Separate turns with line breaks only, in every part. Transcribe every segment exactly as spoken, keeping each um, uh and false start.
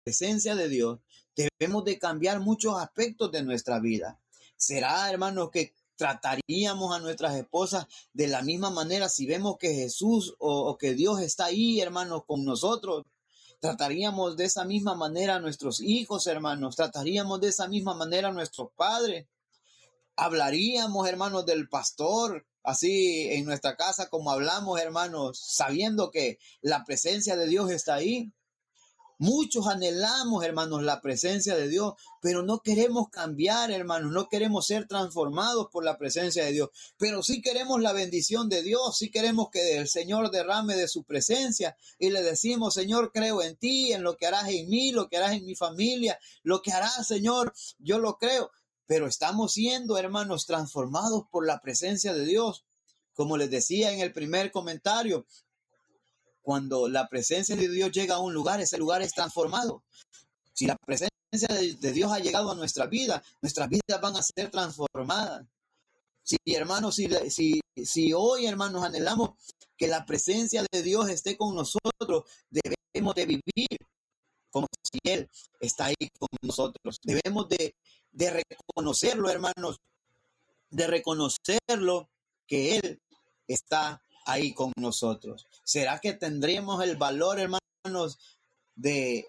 presencia de Dios, debemos de cambiar muchos aspectos de nuestra vida. ¿Será, hermanos, que trataríamos a nuestras esposas de la misma manera si vemos que Jesús o, o que Dios está ahí, hermanos, con nosotros? Trataríamos de esa misma manera a nuestros hijos, hermanos. Trataríamos de esa misma manera a nuestros padres. Hablaríamos, hermanos, del pastor, así en nuestra casa como hablamos, hermanos, sabiendo que la presencia de Dios está ahí. Muchos anhelamos, hermanos, la presencia de Dios, pero no queremos cambiar, hermanos, no queremos ser transformados por la presencia de Dios, pero sí queremos la bendición de Dios, sí queremos que el Señor derrame de su presencia y le decimos, Señor, creo en ti, en lo que harás en mí, lo que harás en mi familia, lo que harás, Señor, yo lo creo, pero estamos siendo, hermanos, transformados por la presencia de Dios. Como les decía en el primer comentario, cuando la presencia de Dios llega a un lugar, ese lugar es transformado. Si la presencia de Dios ha llegado a nuestra vida, nuestras vidas van a ser transformadas. Si, hermanos, si, si, si hoy, hermanos, anhelamos que la presencia de Dios esté con nosotros, debemos de vivir como si Él está ahí con nosotros. Debemos de, de reconocerlo, hermanos, de reconocerlo que Él está ahí con nosotros. ¿Será que tendremos el valor, hermanos, de,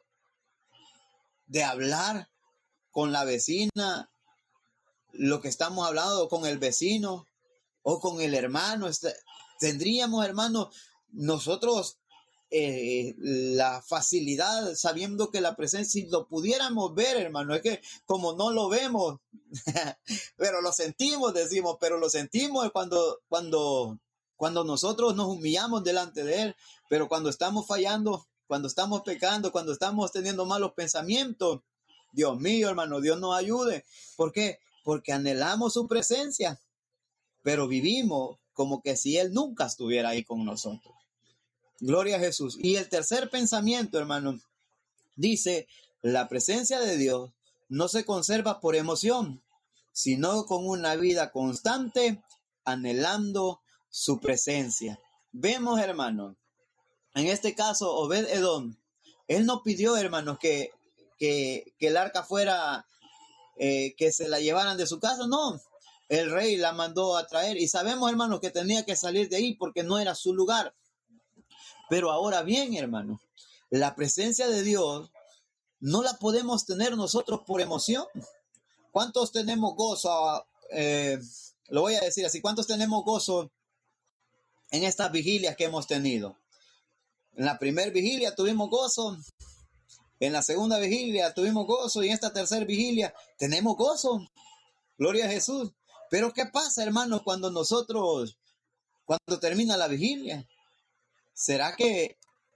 de hablar con la vecina lo que estamos hablando, con el vecino o con el hermano? Tendríamos, hermanos, nosotros eh, la facilidad, sabiendo que la presencia, si lo pudiéramos ver, hermano, es que como no lo vemos, pero lo sentimos, decimos, pero lo sentimos cuando, cuando, cuando nosotros nos humillamos delante de Él, pero cuando estamos fallando, cuando estamos pecando, cuando estamos teniendo malos pensamientos, Dios mío, hermano, Dios nos ayude. ¿Por qué? Porque anhelamos su presencia, pero vivimos como que si Él nunca estuviera ahí con nosotros. Gloria a Jesús. Y el tercer pensamiento, hermano, dice, la presencia de Dios no se conserva por emoción, sino con una vida constante, anhelando su presencia. Vemos, hermano, en este caso, Obed-Edom, él no pidió, hermanos, que, que, que el arca fuera, eh, que se la llevaran de su casa, no. El rey la mandó a traer y sabemos, hermanos, que tenía que salir de ahí porque no era su lugar. Pero ahora bien, hermanos, la presencia de Dios no la podemos tener nosotros por emoción. ¿Cuántos tenemos gozo? Eh, lo voy a decir así, ¿cuántos tenemos gozo en estas vigilias que hemos tenido? En la primera vigilia tuvimos gozo, en la segunda vigilia tuvimos gozo y en esta tercera vigilia tenemos gozo. Gloria a Jesús. Pero ¿qué pasa, hermanos, cuando nosotros, cuando termina la vigilia? ¿Será que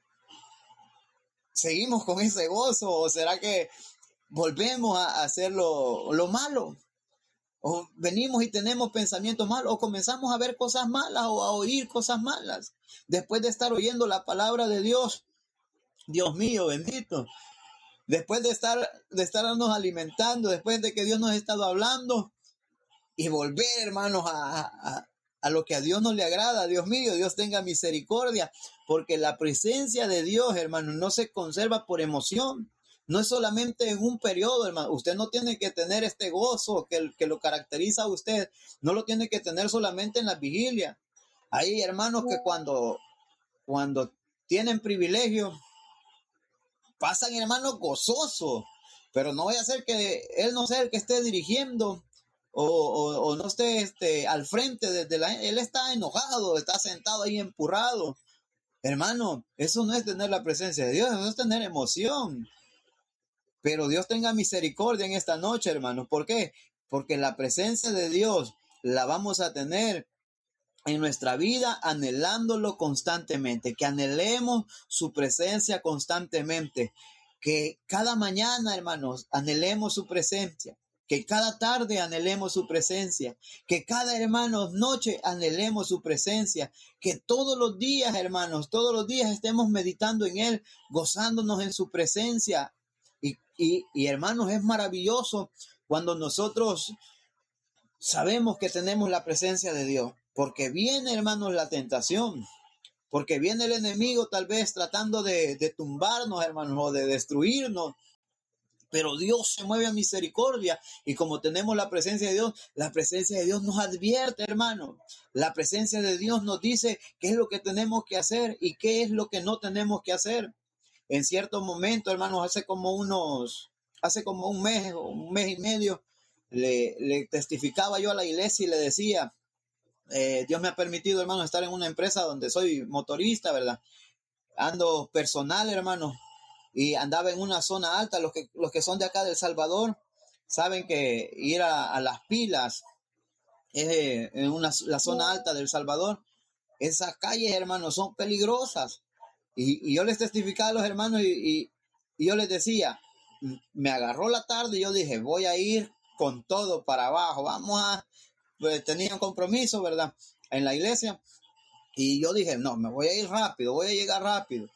seguimos con ese gozo o será que volvemos a hacer lo, lo malo? O venimos y tenemos pensamientos malos o comenzamos a ver cosas malas o a oír cosas malas después de estar oyendo la palabra de Dios. Dios mío, bendito. Después de estar de estarnos alimentando, después de que Dios nos ha estado hablando y volver, hermanos, a, a, a lo que a Dios no le agrada. Dios mío, Dios tenga misericordia, porque la presencia de Dios, hermanos, no se conserva por emoción. No es solamente en un periodo, hermano. Usted no tiene que tener este gozo que, que lo caracteriza a usted. No lo tiene que tener solamente en la vigilia. Hay hermanos que cuando, cuando tienen privilegio, pasan, hermanos, gozosos. Pero no vaya a ser que él no sea el que esté dirigiendo o, o, o no esté este, al frente. Desde la, él está enojado, está sentado ahí empurrado. Hermano, eso no es tener la presencia de Dios, eso es tener emoción. Pero Dios tenga misericordia en esta noche, hermanos. ¿Por qué? Porque la presencia de Dios la vamos a tener en nuestra vida anhelándolo constantemente. Que anhelemos su presencia constantemente. Que cada mañana, hermanos, anhelemos su presencia. Que cada tarde anhelemos su presencia. Que cada, hermanos, noche anhelemos su presencia. Que todos los días, hermanos, todos los días estemos meditando en Él, gozándonos en su presencia. Y, y, y hermanos, es maravilloso cuando nosotros sabemos que tenemos la presencia de Dios, porque viene, hermanos, la tentación, porque viene el enemigo tal vez tratando de, de tumbarnos, hermanos, o de destruirnos, Pero Dios se mueve a misericordia y como tenemos la presencia de Dios, la presencia de Dios nos advierte, hermano. La presencia de Dios nos dice qué es lo que tenemos que hacer y qué es lo que no tenemos que hacer. En cierto momento, hermanos, hace como unos, hace como un mes o un mes y medio, le, le testificaba yo a la iglesia y le decía, eh, Dios me ha permitido, hermano, estar en una empresa donde soy motorista, ¿verdad? Ando personal, hermano, y andaba en una zona alta. Los que, los que son de acá de El Salvador saben que ir a, a las pilas es eh, en una, la zona alta de El Salvador. Esas calles, hermanos, son peligrosas. Y, y yo les testificaba a los hermanos y, y, y yo les decía, me agarró la tarde y yo dije, voy a ir con todo para abajo. Vamos a, pues tenía un compromiso, ¿verdad? En la iglesia. Y yo dije, no, me voy a ir rápido, voy a llegar rápido.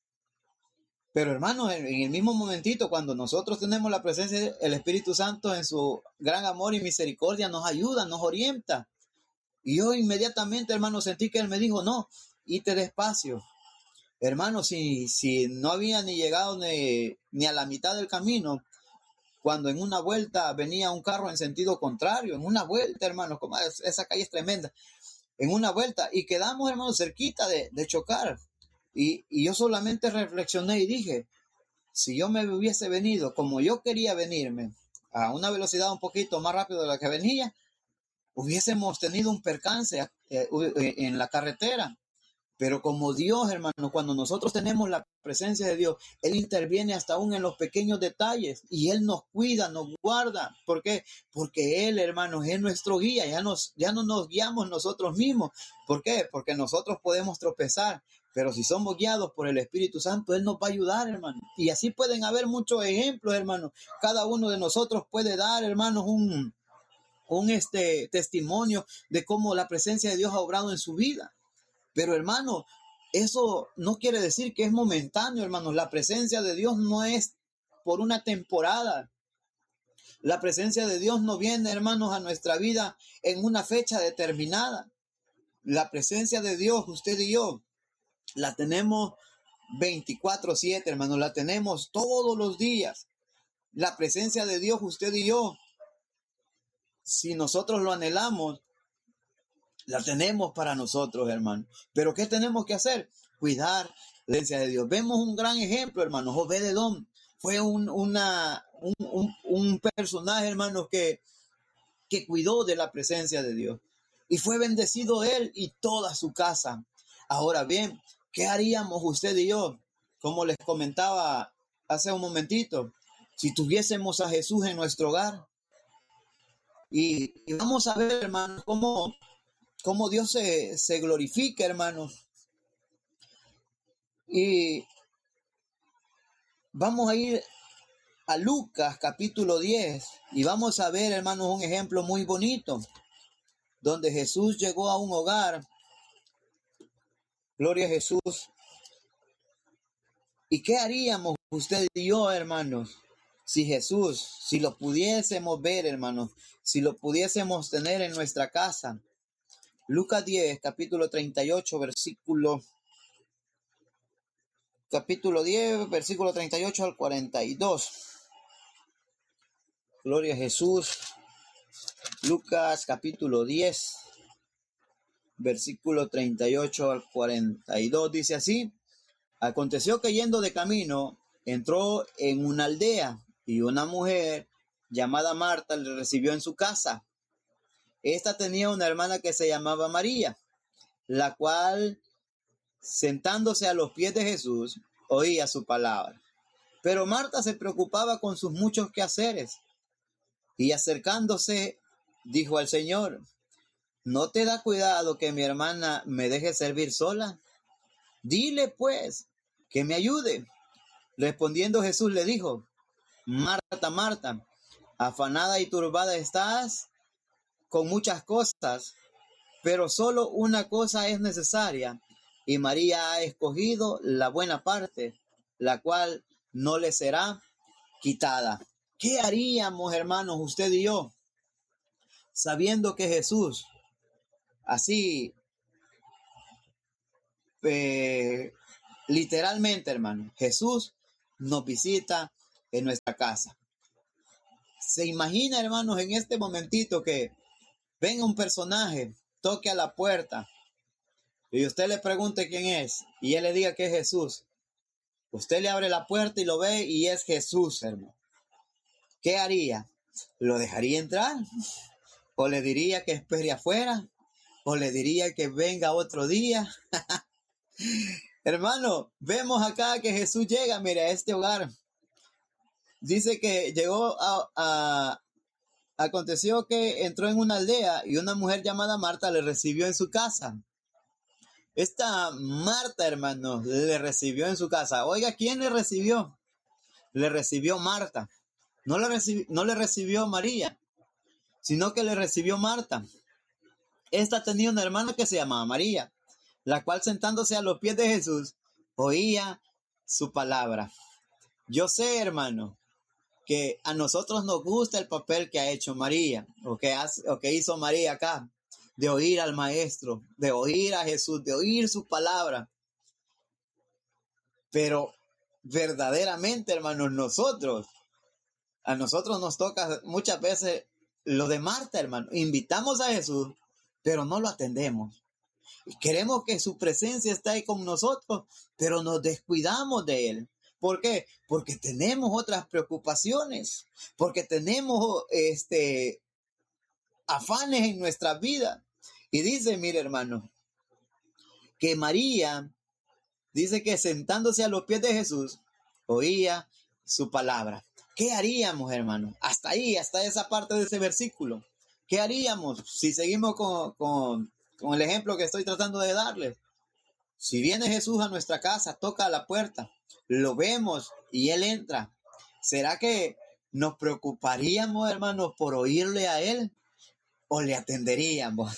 Pero hermanos, en, en el mismo momentito, cuando nosotros tenemos la presencia del Espíritu Santo en su gran amor y misericordia, nos ayuda, nos orienta. Y yo inmediatamente, hermano, sentí que Él me dijo, no, íte despacio. Hermano, si, si no había ni llegado ni, ni a la mitad del camino, cuando en una vuelta venía un carro en sentido contrario, en una vuelta, hermanos, como esa calle es tremenda, en una vuelta, y quedamos, hermanos, cerquita de, de chocar. Y, y yo solamente reflexioné y dije, si yo me hubiese venido como yo quería venirme, a una velocidad un poquito más rápido de la que venía, hubiésemos tenido un percance eh, en la carretera. Pero como Dios, hermano, cuando nosotros tenemos la presencia de Dios, Él interviene hasta aún en los pequeños detalles y Él nos cuida, nos guarda. ¿Por qué? Porque Él, hermano, es nuestro guía. Ya, nos, ya no nos guiamos nosotros mismos. ¿Por qué? Porque nosotros podemos tropezar. Pero si somos guiados por el Espíritu Santo, Él nos va a ayudar, hermano. Y así pueden haber muchos ejemplos, hermano. Cada uno de nosotros puede dar, hermanos, un, un este, testimonio de cómo la presencia de Dios ha obrado en su vida. Pero hermano, eso no quiere decir que es momentáneo, hermanos. La presencia de Dios no es por una temporada. La presencia de Dios no viene, hermanos, a nuestra vida en una fecha determinada. La presencia de Dios, usted y yo, la tenemos veinticuatro siete, hermanos. La tenemos todos los días. La presencia de Dios, usted y yo, si nosotros lo anhelamos, la tenemos para nosotros, hermano. Pero ¿qué tenemos que hacer? Cuidar la presencia de Dios. Vemos un gran ejemplo, hermanos. Obed-Edom fue un, una, un, un, un personaje, hermanos, que, que cuidó de la presencia de Dios. Y fue bendecido él y toda su casa. Ahora bien, ¿qué haríamos usted y yo? Como les comentaba hace un momentito, si tuviésemos a Jesús en nuestro hogar. Y, y vamos a ver, hermanos, cómo... cómo Dios se, se glorifica, hermanos. Y vamos a ir a Lucas capítulo diez y vamos a ver, hermanos, un ejemplo muy bonito, donde Jesús llegó a un hogar. Gloria a Jesús. ¿Y qué haríamos usted y yo, hermanos? Si Jesús, si lo pudiésemos ver, hermanos, si lo pudiésemos tener en nuestra casa. Lucas diez, capítulo treinta y ocho, versículo capítulo diez, versículo treinta y ocho al cuarenta y dos. Gloria a Jesús. Lucas capítulo diez, versículo treinta y ocho al cuarenta y dos, dice así: aconteció que yendo de camino, entró en una aldea y una mujer llamada Marta le recibió en su casa. Esta tenía una hermana que se llamaba María, la cual, sentándose a los pies de Jesús, oía su palabra. Pero Marta se preocupaba con sus muchos quehaceres y acercándose dijo al Señor: ¿no te da cuidado que mi hermana me deje servir sola? Dile pues que me ayude. Respondiendo Jesús le dijo: Marta, Marta, afanada y turbada estás con muchas cosas, pero solo una cosa es necesaria, y María ha escogido la buena parte, la cual no le será quitada. ¿Qué haríamos, hermanos, usted y yo, sabiendo que Jesús, así, eh, literalmente, hermano, Jesús nos visita en nuestra casa. Se imagina, hermanos, en este momentito que venga un personaje, toque a la puerta y usted le pregunte quién es y él le diga que es Jesús. Usted le abre la puerta y lo ve y es Jesús, hermano. ¿Qué haría? ¿Lo dejaría entrar? ¿O le diría que espere afuera? ¿O le diría que venga otro día? Hermano, vemos acá que Jesús llega, mire, a este hogar. Dice que llegó a, a aconteció que entró en una aldea y una mujer llamada Marta le recibió en su casa. Esta Marta, hermano, le recibió en su casa. Oiga, ¿quién le recibió? Le recibió Marta. No le, recibi- no le recibió María, sino que le recibió Marta. Esta tenía una hermana que se llamaba María, la cual sentándose a los pies de Jesús, oía su palabra. Yo sé, hermano, que a nosotros nos gusta el papel que ha hecho María, o que, hace, o que hizo María acá, de oír al Maestro, de oír a Jesús, de oír su palabra. Pero verdaderamente, hermanos, nosotros, a nosotros nos toca muchas veces lo de Marta, hermano. Invitamos a Jesús, pero no lo atendemos. Queremos que su presencia esté ahí con nosotros, pero nos descuidamos de él. ¿Por qué? Porque tenemos otras preocupaciones, porque tenemos este, afanes en nuestra vida. Y dice, mire hermano, que María, dice que sentándose a los pies de Jesús, oía su palabra. ¿Qué haríamos, hermano? Hasta ahí, hasta esa parte de ese versículo. ¿Qué haríamos si seguimos con, con, con el ejemplo que estoy tratando de darles? Si viene Jesús a nuestra casa, toca a la puerta, lo vemos y Él entra. ¿Será que nos preocuparíamos, hermanos, por oírle a Él o le atenderíamos?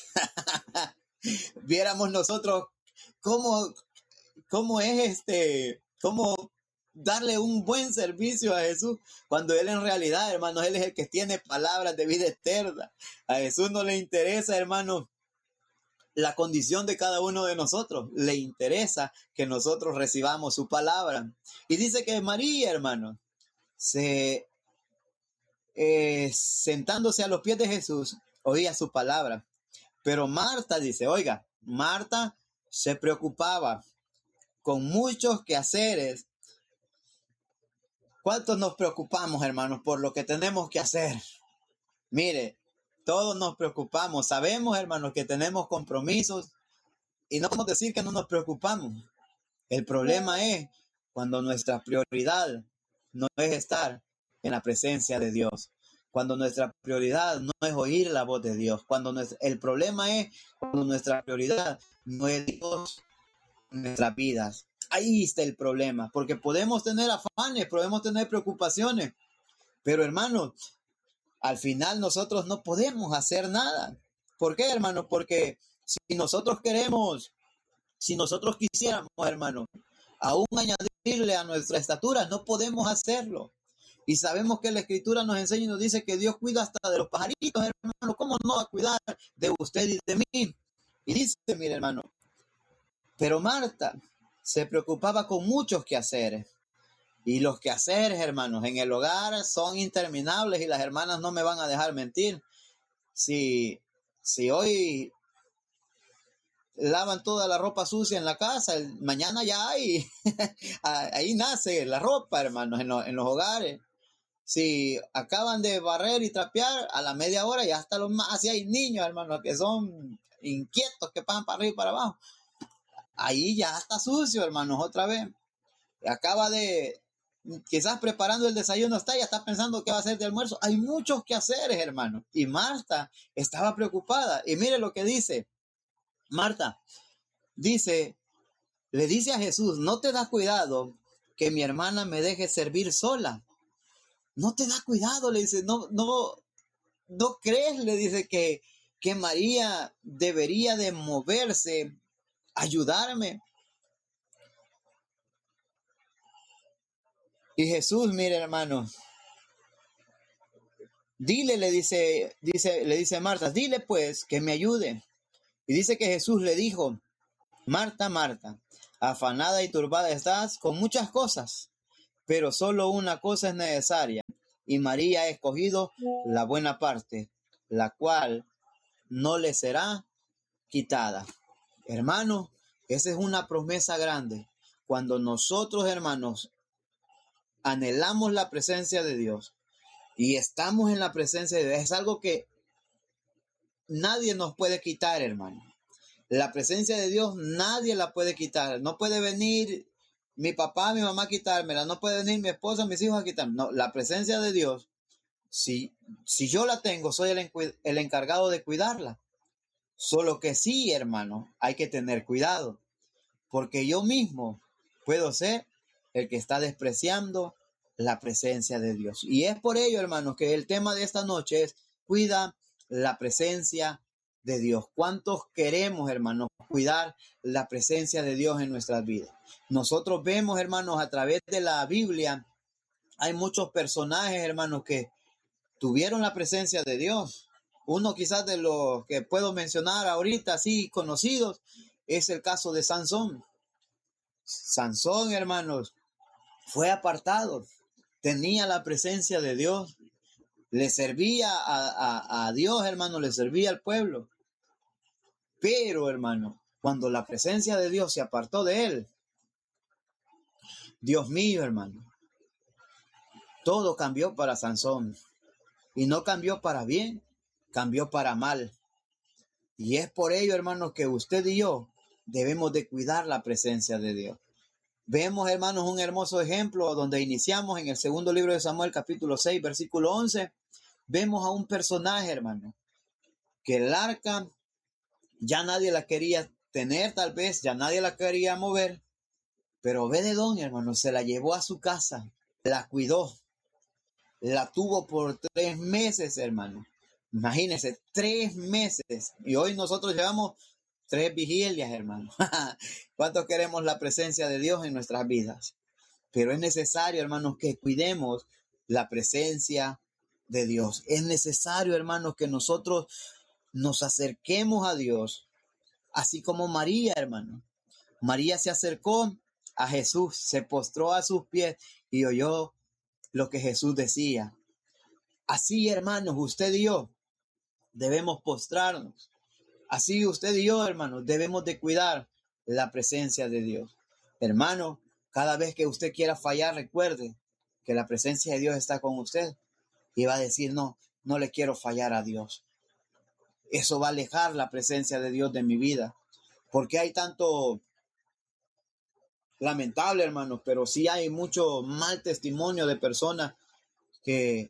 Viéramos nosotros cómo, cómo es este, cómo darle un buen servicio a Jesús, cuando Él en realidad, hermanos, Él es el que tiene palabras de vida eterna. A Jesús no le interesa, hermanos, la condición de cada uno de nosotros. Le interesa que nosotros recibamos su palabra. Y dice que María, hermano, se, eh, sentándose a los pies de Jesús, oía su palabra. Pero Marta dice, oiga, Marta se preocupaba con muchos quehaceres. ¿Cuántos nos preocupamos, hermanos, por lo que tenemos que hacer? Mire, todos nos preocupamos. Sabemos, hermanos, que tenemos compromisos y no podemos decir que no nos preocupamos. El problema es cuando nuestra prioridad no es estar en la presencia de Dios. Cuando nuestra prioridad no es oír la voz de Dios. Cuando nuestra, el problema es cuando nuestra prioridad no es Dios en nuestras vidas. Ahí está el problema, porque podemos tener afanes, podemos tener preocupaciones, pero hermanos, al final nosotros no podemos hacer nada. ¿Por qué, hermano? Porque si nosotros queremos, si nosotros quisiéramos, hermano, aún añadirle a nuestra estatura, no podemos hacerlo. Y sabemos que la Escritura nos enseña y nos dice que Dios cuida hasta de los pajaritos, hermano. ¿Cómo no va a cuidar de usted y de mí? Y dice, mire, hermano, pero Marta se preocupaba con muchos quehaceres. Y los quehaceres, hermanos, en el hogar son interminables y las hermanas no me van a dejar mentir. Si, si hoy lavan toda la ropa sucia en la casa, el, mañana ya hay, ahí nace la ropa, hermanos, en, lo, en los hogares. Si acaban de barrer y trapear, a la media hora ya hasta los más, así hay niños, hermanos, que son inquietos, que pasan para arriba y para abajo. Ahí ya está sucio, hermanos, otra vez. Acaba de, quizás preparando el desayuno, está, ya está pensando qué va a hacer de almuerzo. Hay muchos quehaceres, hermano. Y Marta estaba preocupada. Y mire lo que dice. Marta dice, le dice a Jesús, no te da cuidado que mi hermana me deje servir sola. No te da cuidado, le dice, no, no, no crees, le dice que, que María debería de moverse, ayudarme. Y Jesús, mire, hermano, dile, le dice, dice, le dice Marta, dile pues que me ayude. Y dice que Jesús le dijo, Marta, Marta, afanada y turbada estás con muchas cosas, pero solo una cosa es necesaria, y María ha escogido la buena parte, la cual no le será quitada. Hermanos, esa es una promesa grande. Cuando nosotros, hermanos, anhelamos la presencia de Dios y estamos en la presencia de Dios, es algo que nadie nos puede quitar, hermano. La presencia de Dios nadie la puede quitar. No puede venir mi papá, mi mamá a quitármela. No puede venir mi esposa, mis hijos a quitarme. No, la presencia de Dios, si, si yo la tengo, soy el, el encargado de cuidarla. Solo que sí, hermano, hay que tener cuidado. Porque yo mismo puedo ser el que está despreciando la presencia de Dios. Y es por ello, hermanos, que el tema de esta noche es cuida la presencia de Dios. ¿Cuántos queremos, hermanos, cuidar la presencia de Dios en nuestras vidas? Nosotros vemos, hermanos, a través de la Biblia, hay muchos personajes, hermanos, que tuvieron la presencia de Dios. Uno quizás de los que puedo mencionar ahorita, así conocidos, es el caso de Sansón. Sansón, hermanos, fue apartado, tenía la presencia de Dios, le servía a, a, a Dios, hermano, le servía al pueblo. Pero, hermano, cuando la presencia de Dios se apartó de él, Dios mío, hermano, todo cambió para Sansón. Y no cambió para bien, cambió para mal. Y es por ello, hermanos, que usted y yo debemos de cuidar la presencia de Dios. Vemos, hermanos, un hermoso ejemplo donde iniciamos en el segundo libro de Samuel, capítulo seis, versículo once. Vemos a un personaje, hermano, que el arca ya nadie la quería tener, tal vez, ya nadie la quería mover, pero Obed-edom, hermano, se la llevó a su casa, la cuidó, la tuvo por tres meses, hermano. Imagínense, tres meses. Y hoy nosotros llevamos tres vigilias, hermano. ¿Cuántos queremos la presencia de Dios en nuestras vidas? Pero es necesario, hermanos, que cuidemos la presencia de Dios. Es necesario, hermanos, que nosotros nos acerquemos a Dios, así como María, hermano. María se acercó a Jesús, se postró a sus pies y oyó lo que Jesús decía. Así, hermanos, usted y yo debemos postrarnos. Así usted y yo, hermanos, debemos de cuidar la presencia de Dios. Hermano, cada vez que usted quiera fallar, recuerde que la presencia de Dios está con usted y va a decir, no, no le quiero fallar a Dios. Eso va a alejar la presencia de Dios de mi vida. Porque hay tanto, lamentable, hermanos, pero sí hay mucho mal testimonio de personas que,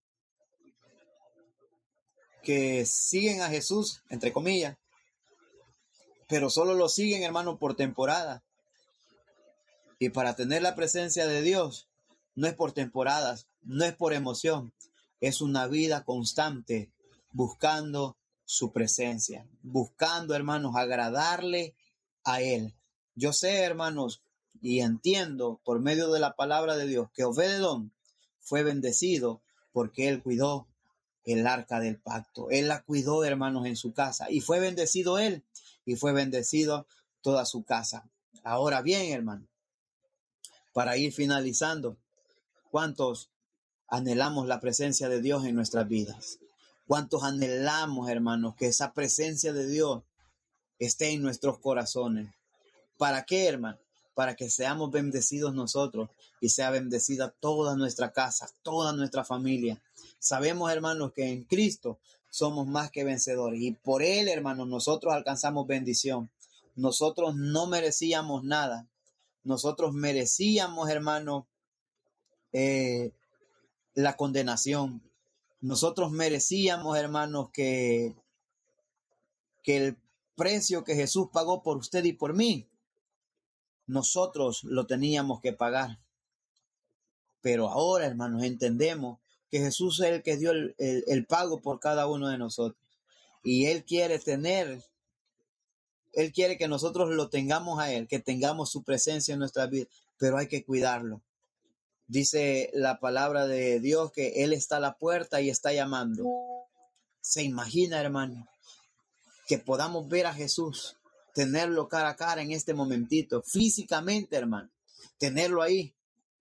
que siguen a Jesús, entre comillas, pero solo lo siguen, hermanos, por temporada. Y para tener la presencia de Dios, no es por temporadas, no es por emoción, es una vida constante buscando su presencia, buscando, hermanos, agradarle a Él. Yo sé, hermanos, y entiendo por medio de la palabra de Dios que Obed-edom fue bendecido porque él cuidó el arca del pacto. Él la cuidó, hermanos, en su casa y fue bendecido él y fue bendecido toda su casa. Ahora bien, hermano, para ir finalizando, ¿cuántos anhelamos la presencia de Dios en nuestras vidas? ¿Cuántos anhelamos, hermanos, que esa presencia de Dios esté en nuestros corazones? ¿Para qué, hermano? Para que seamos bendecidos nosotros y sea bendecida toda nuestra casa, toda nuestra familia. Sabemos, hermanos, que en Cristo somos más que vencedores y por Él, hermanos, nosotros alcanzamos bendición. Nosotros no merecíamos nada. Nosotros merecíamos, hermanos, eh, la condenación. Nosotros merecíamos, hermanos, que, que el precio que Jesús pagó por usted y por mí, nosotros lo teníamos que pagar. Pero ahora, hermanos, entendemos que Jesús es el que dio el, el, el pago por cada uno de nosotros. Y Él quiere tener, Él quiere que nosotros lo tengamos a Él, que tengamos su presencia en nuestra vida, pero hay que cuidarlo. Dice la palabra de Dios que Él está a la puerta y está llamando. ¿Se imagina, hermano, que podamos ver a Jesús, tenerlo cara a cara en este momentito, físicamente, hermano, tenerlo ahí?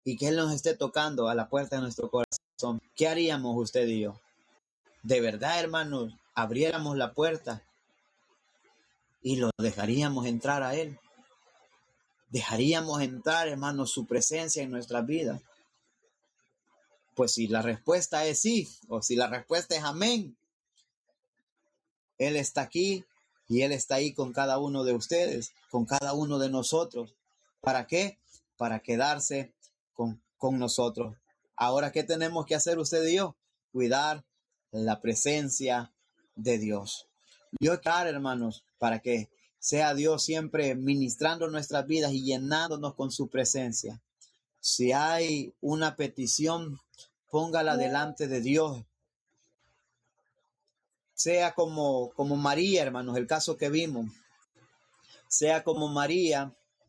y que Él nos esté tocando a la puerta de nuestro corazón, ¿qué haríamos usted y yo? De verdad, hermanos, abriéramos la puerta y lo dejaríamos entrar a Él. Dejaríamos entrar, hermanos, su presencia en nuestras vidas. Pues si la respuesta es sí, o si la respuesta es amén, Él está aquí y Él está ahí con cada uno de ustedes, con cada uno de nosotros. ¿Para qué? Para quedarse con, con nosotros. Ahora, ¿qué tenemos que hacer usted y yo? Cuidar la presencia de Dios. Yo quiero, hermanos, para que sea Dios siempre ministrando nuestras vidas y llenándonos con su presencia. Si hay una petición, póngala delante de Dios. Sea como, como María, hermanos, el caso que vimos. Sea como María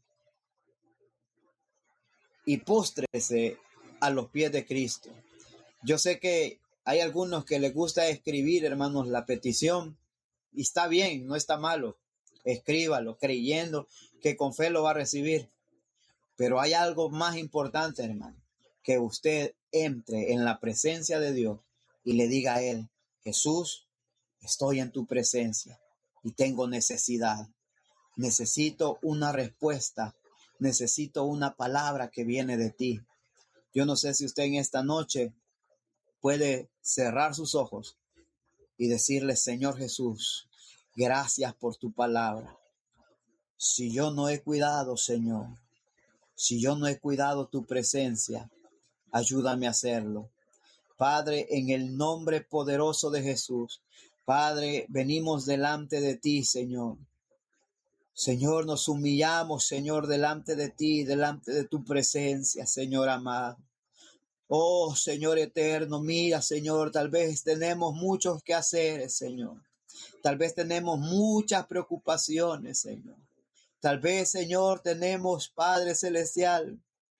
y póstrese a los pies de Cristo. Yo sé que hay algunos que les gusta escribir, hermanos, la petición. Y está bien, no está malo. Escríbalo, creyendo que con fe lo va a recibir. Pero hay algo más importante, hermano. Que usted entre en la presencia de Dios y le diga a Él: Jesús, estoy en tu presencia y tengo necesidad. Necesito una respuesta. Necesito una palabra que viene de ti. Yo no sé si usted en esta noche puede cerrar sus ojos y decirle: Señor Jesús, gracias por tu palabra. Si yo no he cuidado, Señor, si yo no he cuidado tu presencia, ayúdame a hacerlo. Padre, en el nombre poderoso de Jesús, Padre, venimos delante de ti, Señor. Señor, nos humillamos, Señor, delante de ti, delante de tu presencia, Señor amado. Oh, Señor eterno, mira, Señor, tal vez tenemos muchos que hacer, Señor. Tal vez tenemos muchas preocupaciones, Señor. Tal vez, Señor, tenemos, Padre Celestial,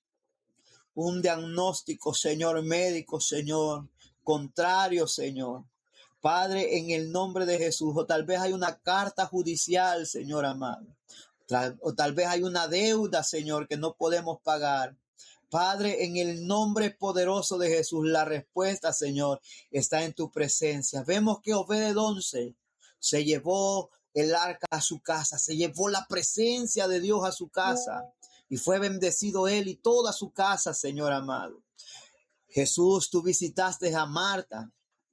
un diagnóstico, Señor, médico, Señor, contrario, Señor. Padre, en el nombre de Jesús, o tal vez hay una carta judicial, Señor amado. O tal vez hay una deuda, Señor, que no podemos pagar. Padre, en el nombre poderoso de Jesús, la respuesta, Señor, está en tu presencia. Vemos que Obed-edom se, se llevó el arca a su casa, se llevó la presencia de Dios a su casa y fue bendecido él y toda su casa, Señor amado. Jesús, tú visitaste a Marta.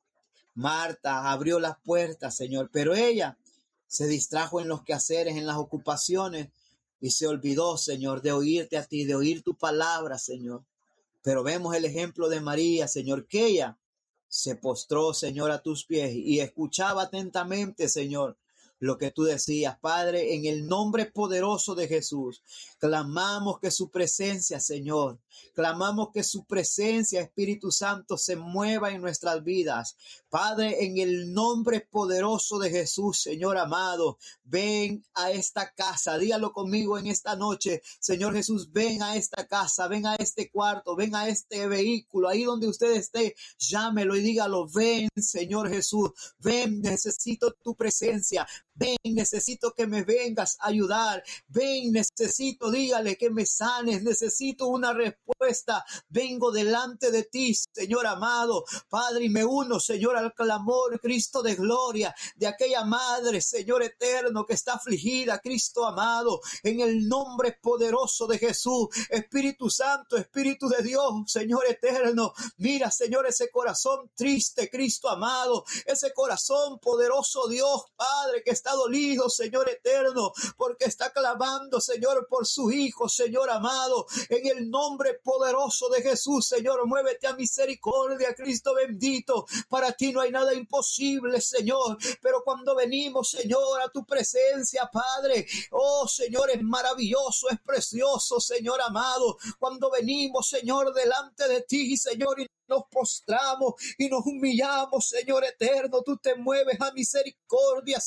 Marta abrió las puertas, Señor, pero ella se distrajo en los quehaceres, en las ocupaciones, y se olvidó, Señor, de oírte a ti, de oír tu palabra, Señor. Pero vemos el ejemplo de María, Señor, que ella se postró, Señor, a tus pies y escuchaba atentamente, Señor, lo que tú decías. Padre, en el nombre poderoso de Jesús, clamamos que su presencia, Señor, clamamos que su presencia, Espíritu Santo, se mueva en nuestras vidas. Padre, en el nombre poderoso de Jesús, Señor amado, ven a esta casa. Dígalo conmigo en esta noche. Señor Jesús, ven a esta casa, ven a este cuarto, ven a este vehículo, ahí donde usted esté, llámelo y dígalo: ven, Señor Jesús, ven, necesito tu presencia. Ven, necesito que me vengas a ayudar. Ven, necesito, dígale que me sanes. Necesito una respuesta. Vengo delante de ti, Señor amado. Padre, y me uno, Señor, al clamor, Cristo de gloria, de aquella madre, Señor eterno, que está afligida, Cristo amado. En el nombre poderoso de Jesús, Espíritu Santo, Espíritu de Dios, Señor eterno. Mira, Señor, ese corazón triste, Cristo amado. Ese corazón poderoso, Dios, Padre, que está dolido, Señor eterno, porque está clamando, Señor, por su hijo, Señor amado. En el nombre poderoso de Jesús, Señor, muévete a misericordia, Cristo bendito. Para ti no hay nada imposible, Señor. Pero cuando venimos, Señor, a tu presencia, Padre, oh, Señor, es maravilloso, es precioso, Señor amado. Cuando venimos, Señor, delante de ti, Señor, y nos postramos y nos humillamos, Señor eterno, tú te mueves a misericordia, Señor amado.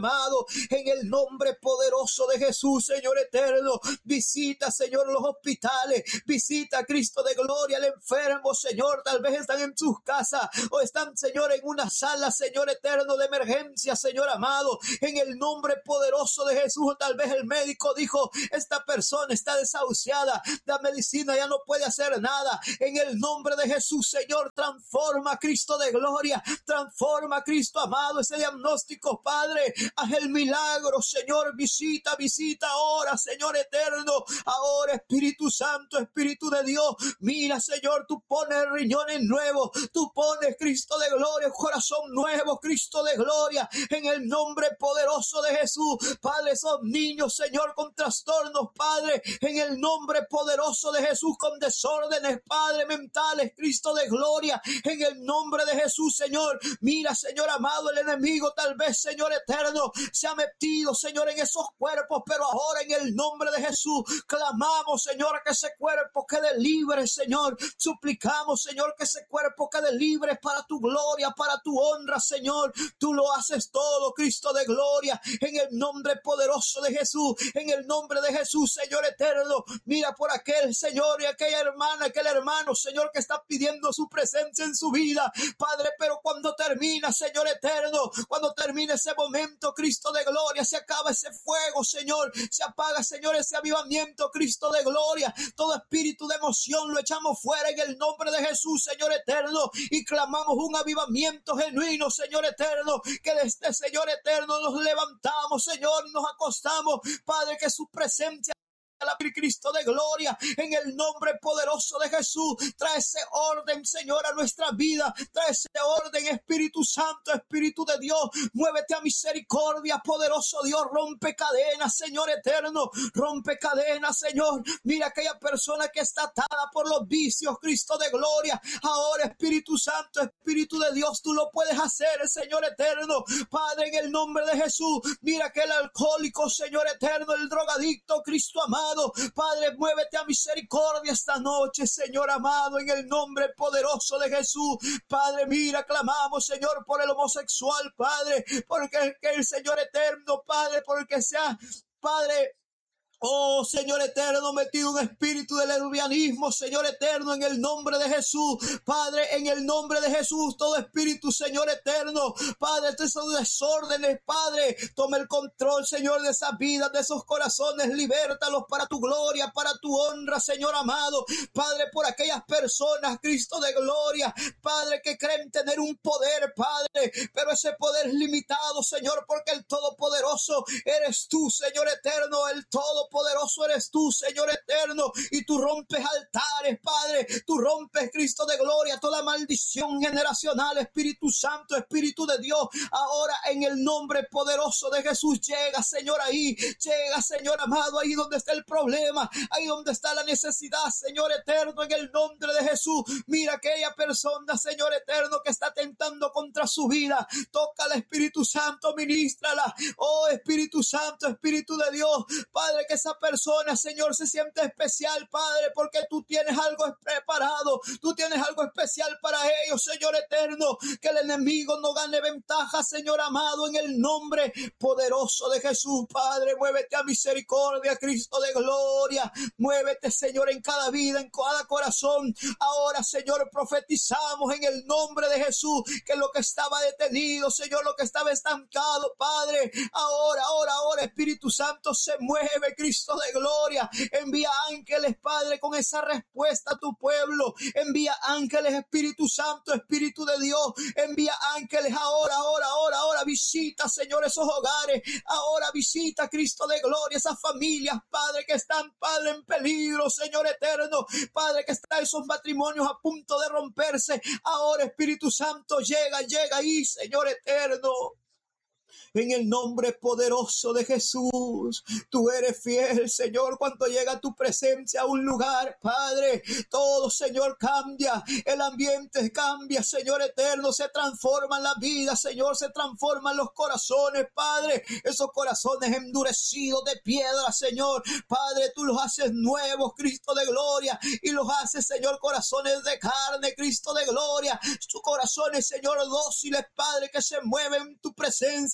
amado, en el nombre poderoso de Jesús, Señor eterno. Visita, Señor, los hospitales, visita, Cristo de gloria, al enfermo, Señor, tal vez están en sus casas o están, Señor, en una sala, Señor eterno, de emergencia, Señor amado, en el nombre poderoso de Jesús. Tal vez el médico dijo, esta persona está desahuciada, la medicina ya no puede hacer nada. En el nombre de Jesús, Señor, transforma, Cristo de gloria, transforma, Cristo amado, ese diagnóstico, Padre. Haz el milagro, Señor, visita, visita ahora, Señor eterno, ahora, Espíritu Santo, Espíritu de Dios, mira, Señor, tú pones riñones nuevos, tú pones, Cristo de gloria, corazón nuevo, Cristo de gloria, en el nombre poderoso de Jesús. Padre, esos niños, Señor, con trastornos, Padre, en el nombre poderoso de Jesús, con desórdenes, Padre, mentales, Cristo de gloria, en el nombre de Jesús, Señor. Mira, Señor amado, el enemigo tal vez, Señor eterno, se ha metido, Señor, en esos cuerpos, pero ahora en el nombre de Jesús clamamos, Señor, que ese cuerpo quede libre, Señor. Suplicamos, Señor, que ese cuerpo quede libre para tu gloria, para tu honra, Señor. Tú lo haces todo, Cristo de gloria, en el nombre poderoso de Jesús, en el nombre de Jesús, Señor eterno. Mira por aquel, Señor, y aquella hermana, aquel hermano, Señor, que está pidiendo su presencia en su vida, Padre, pero cuando termina, Señor eterno, cuando termine ese momento, Cristo de gloria, se acaba ese fuego, Señor, se apaga, Señor, ese avivamiento, Cristo de gloria. Todo espíritu de emoción lo echamos fuera en el nombre de Jesús, Señor eterno, y clamamos un avivamiento genuino, Señor eterno, que desde, Señor eterno, nos levantamos, Señor, y nos acostamos, Padre, que su presencia, la Cristo de gloria, en el nombre poderoso de Jesús, trae ese orden, Señor, a nuestra vida, trae ese orden, Espíritu Santo, Espíritu de Dios, muévete a misericordia, poderoso Dios, rompe cadenas, Señor eterno, rompe cadenas, Señor. Mira aquella persona que está atada por los vicios, Cristo de gloria, ahora, Espíritu Santo, Espíritu de Dios, tú lo puedes hacer, Señor eterno, Padre, en el nombre de Jesús. Mira aquel alcohólico, Señor eterno, el drogadicto, Cristo amado, Padre, muévete a misericordia esta noche, Señor amado, en el nombre poderoso de Jesús. Padre, mira, clamamos, Señor, por el homosexual, Padre, porque el, el Señor eterno, Padre, porque sea, Padre, oh, Señor eterno, metido un espíritu del lesbianismo, Señor eterno, en el nombre de Jesús. Padre, en el nombre de Jesús, todo espíritu, Señor eterno, Padre, de esos desórdenes, Padre, toma el control, Señor, de esas vidas, de esos corazones, libértalos para tu gloria, para tu honra, Señor amado. Padre, por aquellas personas, Cristo de gloria, Padre, que creen tener un poder, Padre, pero ese poder es limitado, Señor, porque el Todopoderoso eres tú, Señor eterno, el Todopoderoso. Poderoso eres tú, Señor eterno, y tú rompes altares, Padre, tú rompes, Cristo de gloria, toda maldición generacional, Espíritu Santo, Espíritu de Dios, ahora en el nombre poderoso de Jesús, llega, Señor, ahí, llega, Señor amado, ahí donde está el problema, ahí donde está la necesidad, Señor eterno, en el nombre de Jesús. Mira aquella persona, Señor eterno, que está tentando contra su vida, toca al Espíritu Santo, ministrala, oh Espíritu Santo, Espíritu de Dios, Padre, que esa persona, Señor, se siente especial, Padre, porque tú tienes algo preparado, tú tienes algo especial para ellos, Señor eterno, que el enemigo no gane ventaja, Señor amado, en el nombre poderoso de Jesús. Padre, muévete a misericordia, Cristo de gloria, muévete, Señor, en cada vida, en cada corazón. Ahora, Señor, profetizamos en el nombre de Jesús que lo que estaba detenido, Señor, lo que estaba estancado, Padre, ahora, ahora, ahora, Espíritu Santo, se mueve, Cristo de gloria. Envía ángeles, Padre, con esa respuesta a tu pueblo. Envía ángeles, Espíritu Santo, Espíritu de Dios. Envía ángeles ahora, ahora, ahora, ahora. Visita, Señor, esos hogares. Ahora visita, Cristo de gloria, esas familias, Padre, que están, Padre, en peligro, Señor eterno. Padre, que están esos matrimonios a punto de romperse. Ahora, Espíritu Santo, llega, llega ahí, Señor eterno. En el nombre poderoso de Jesús, tú eres fiel, Señor, cuando llega tu presencia a un lugar, Padre, todo, Señor, cambia, el ambiente cambia, Señor eterno, se transforma la vida, Señor, se transforman los corazones, Padre, esos corazones endurecidos de piedra, Señor, Padre, tú los haces nuevos, Cristo de gloria, y los haces, Señor, corazones de carne, Cristo de gloria, sus corazones, Señor, dóciles, Padre, que se mueven en tu presencia,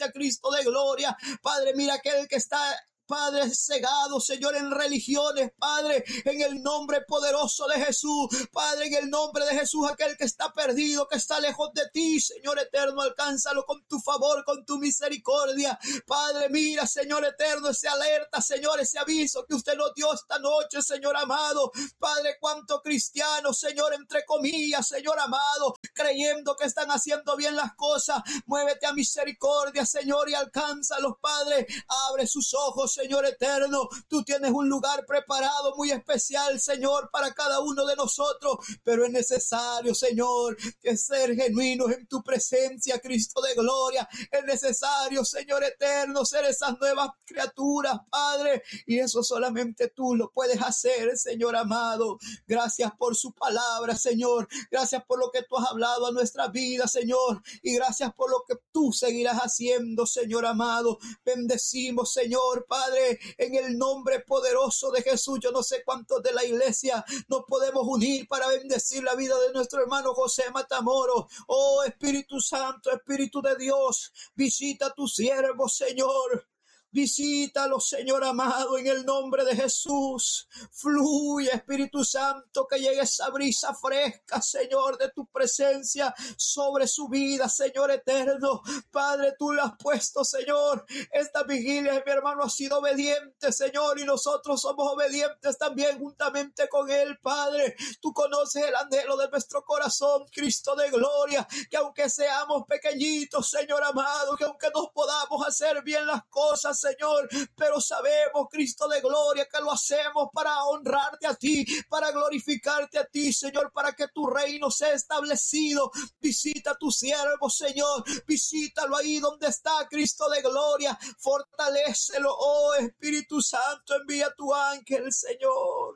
presencia, Cristo de gloria. Padre, mira aquel que está, Padre, cegado, Señor, en religiones, Padre, en el nombre poderoso de Jesús, Padre, en el nombre de Jesús, aquel que está perdido, que está lejos de ti, Señor eterno, alcánzalo con tu favor, con tu misericordia. Padre, mira, Señor eterno, ese alerta, Señor, ese aviso que usted nos dio esta noche, Señor amado. Padre, cuánto cristianos, Señor, entre comillas, Señor amado, creyendo que están haciendo bien las cosas. Muévete a misericordia, Señor, y alcánzalos, Padre. Abre sus ojos, Señor eterno. Tú tienes un lugar preparado muy especial, Señor, para cada uno de nosotros, pero es necesario, Señor, que ser genuinos en tu presencia, Cristo de gloria. Es necesario, Señor eterno, ser esas nuevas criaturas, Padre, y eso solamente tú lo puedes hacer, Señor amado. Gracias por su palabra, Señor. Gracias por lo que tú has hablado a nuestra vida, Señor, y gracias por lo que tú seguirás haciendo, Señor amado. Bendecimos, Señor, Padre, en el nombre poderoso de Jesús. Yo no sé cuántos de la iglesia nos podemos unir para bendecir la vida de nuestro hermano José Matamoros. Oh Espíritu Santo, Espíritu de Dios, visita a tu siervo, Señor. Visítalo, Señor amado, en el nombre de Jesús. Fluye, Espíritu Santo, que llegue esa brisa fresca, Señor, de tu presencia sobre su vida, Señor eterno. Padre, tú le has puesto, Señor, esta vigilia, mi hermano ha sido obediente, Señor, y nosotros somos obedientes también juntamente con él, Padre. Tú conoces el anhelo de nuestro corazón, Cristo de gloria, que aunque seamos pequeñitos, Señor amado, que aunque no podamos hacer bien las cosas, Señor, pero sabemos, Cristo de gloria, que lo hacemos para honrarte a ti, para glorificarte a ti, Señor, para que tu reino sea establecido. Visita a tu siervo, Señor, visítalo ahí donde está, Cristo de gloria, fortalécelo, oh Espíritu Santo, envía tu ángel, Señor.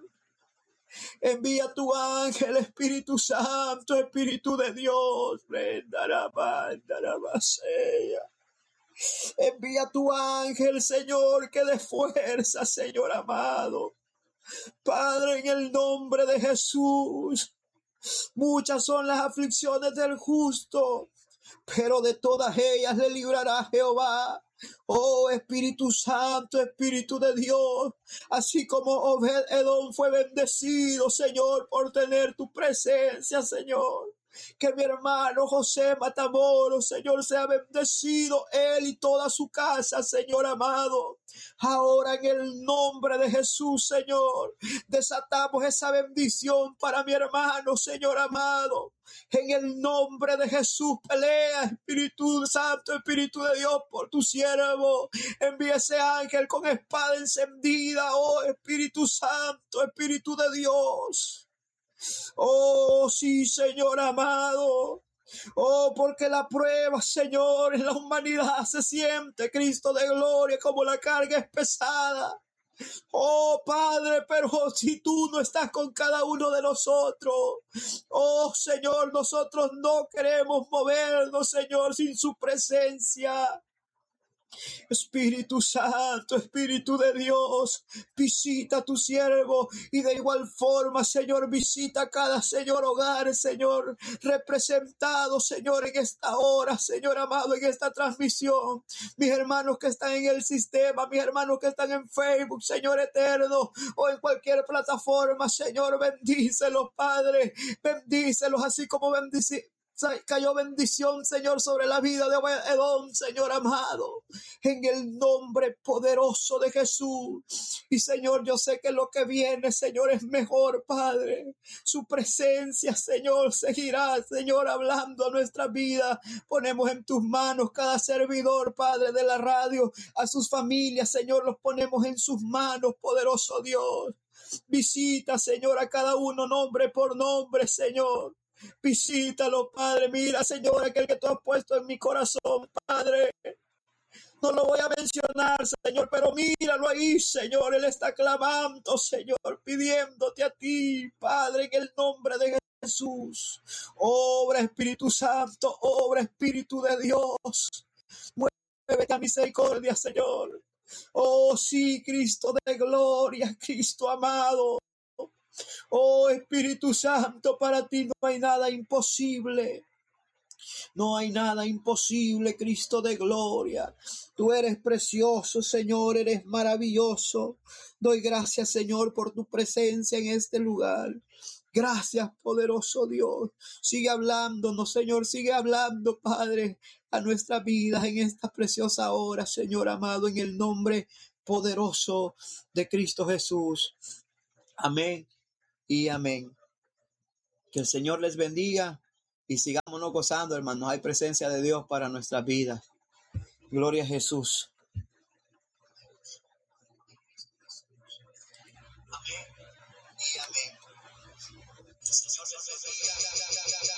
Envía tu ángel, Espíritu Santo, Espíritu de Dios. Envía tu ángel, Señor, que dé fuerza, Señor amado. Padre, en el nombre de Jesús, muchas son las aflicciones del justo, pero de todas ellas le librará Jehová. Oh Espíritu Santo, Espíritu de Dios, así como Obed-Edom fue bendecido, Señor, por tener tu presencia, Señor. Que mi hermano José Matamoros, Señor, sea bendecido él y toda su casa, Señor amado. Ahora en el nombre de Jesús, Señor, desatamos esa bendición para mi hermano, Señor amado. En el nombre de Jesús, pelea, Espíritu Santo, Espíritu de Dios, por tu siervo. Envía ese ángel con espada encendida, oh Espíritu Santo, Espíritu de Dios. Oh, sí, Señor amado. Oh, porque la prueba, Señor, en la humanidad se siente, Cristo de gloria, como la carga es pesada. Oh, Padre, pero si tú no estás con cada uno de nosotros, oh, Señor, nosotros no queremos movernos, Señor, sin su presencia. Espíritu Santo, Espíritu de Dios, visita a tu siervo y de igual forma, Señor, visita cada, Señor, hogar, Señor, representado, Señor, en esta hora, Señor amado, en esta transmisión. Mis hermanos que están en el sistema, mis hermanos que están en Facebook, Señor eterno, o en cualquier plataforma, Señor, bendícelos, Padre, bendícelos así como bendice. Cayó bendición, Señor, sobre la vida de Obed-Edom, Señor amado, en el nombre poderoso de Jesús. Y Señor, yo sé que lo que viene, Señor, es mejor, Padre. Su presencia, Señor, seguirá, Señor, hablando a nuestra vida. Ponemos en tus manos cada servidor, Padre, de la radio, a sus familias, Señor, los ponemos en sus manos, poderoso Dios. Visita, Señor, a cada uno nombre por nombre, Señor. Visítalo, Padre. Mira, Señor, aquel que tú has puesto en mi corazón, Padre. No lo voy a mencionar, Señor, pero míralo ahí, Señor. Él está clamando, Señor, pidiéndote a ti, Padre, en el nombre de Jesús. Obra, Espíritu Santo, obra, Espíritu de Dios. Muévete a misericordia, Señor. Oh, sí, Cristo de gloria, Cristo amado. Oh Espíritu Santo, para ti no hay nada imposible. No hay nada imposible, Cristo de gloria. Tú eres precioso, Señor, eres maravilloso. Doy gracias, Señor, por tu presencia en este lugar. Gracias, poderoso Dios. Sigue hablándonos, Señor, sigue hablando, Padre, a nuestras vidas en esta preciosa hora, Señor amado, en el nombre poderoso de Cristo Jesús. Amén y amén. Que el Señor les bendiga y sigámonos gozando, hermanos. Hay presencia de Dios para nuestras vidas. Gloria a Jesús. Amén y amén. Que el Señor les bendiga.